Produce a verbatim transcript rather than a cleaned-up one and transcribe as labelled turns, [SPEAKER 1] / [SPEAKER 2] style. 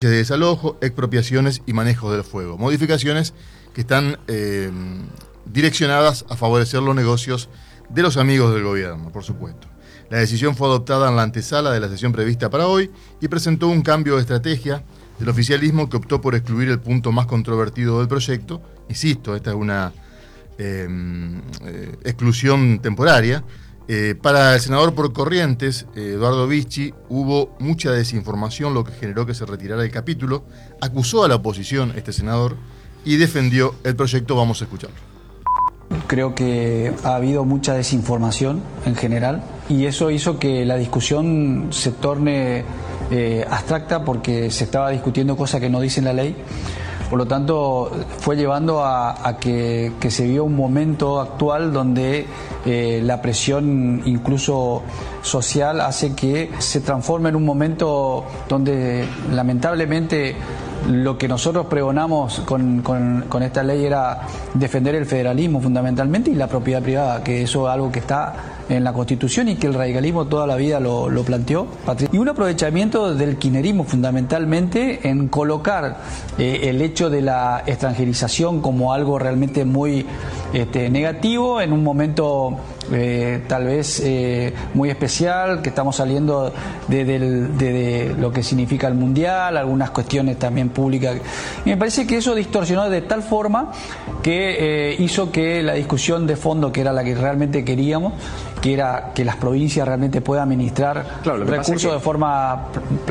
[SPEAKER 1] de desalojo, expropiaciones y manejo del fuego. Modificaciones que están eh, direccionadas a favorecer los negocios de los amigos del gobierno, por supuesto. La decisión fue adoptada en la antesala de la sesión prevista para hoy y presentó un cambio de estrategia del oficialismo que optó por excluir el punto más controvertido del proyecto. Insisto, esta es una eh, eh, exclusión temporaria. Eh, para el senador por Corrientes, eh, Eduardo Vicchi, hubo mucha desinformación, lo que generó que se retirara el capítulo. Acusó a la oposición este senador y defendió el proyecto. Vamos a escucharlo.
[SPEAKER 2] Creo que ha habido mucha desinformación en general y eso hizo que la discusión se torne eh, abstracta porque se estaba discutiendo cosas que no dicen la ley. Por lo tanto, fue llevando a, a que, que se vio un momento actual donde eh, la presión incluso social hace que se transforme en un momento donde lamentablemente lo que nosotros pregonamos con, con, con esta ley era defender el federalismo fundamentalmente y la propiedad privada, que eso es algo que está en la Constitución y que el radicalismo toda la vida lo, lo planteó. Y un aprovechamiento del kirchnerismo fundamentalmente en colocar eh, el hecho de la extranjerización como algo realmente muy este, negativo en un momento eh, tal vez eh, muy especial, que estamos saliendo de, de, de, de lo que significa el mundial, algunas cuestiones también públicas. Y me parece que eso distorsionó de tal forma que eh, hizo que la discusión de fondo, que era la que realmente queríamos, que era que las provincias realmente puedan administrar
[SPEAKER 3] claro,
[SPEAKER 2] recursos
[SPEAKER 3] que...
[SPEAKER 2] de forma